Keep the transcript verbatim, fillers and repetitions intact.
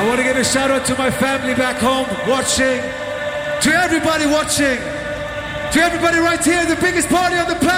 I want to give a shout out to my family back home watching, to everybody watching, to everybody right here, the biggest party on the planet.